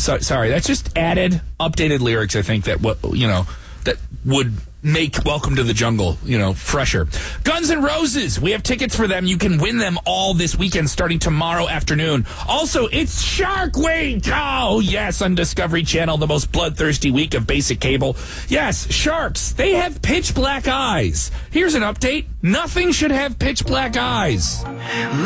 sorry. That's just added, updated lyrics, I think, that would make Welcome to the Jungle, fresher. Guns N' Roses, we have tickets for them. You can win them all this weekend starting tomorrow afternoon. Also, it's Shark Week! Oh, yes, on Discovery Channel, the most bloodthirsty week of basic cable. Yes, sharks, they have pitch black eyes. Here's an update. Nothing should have pitch black eyes.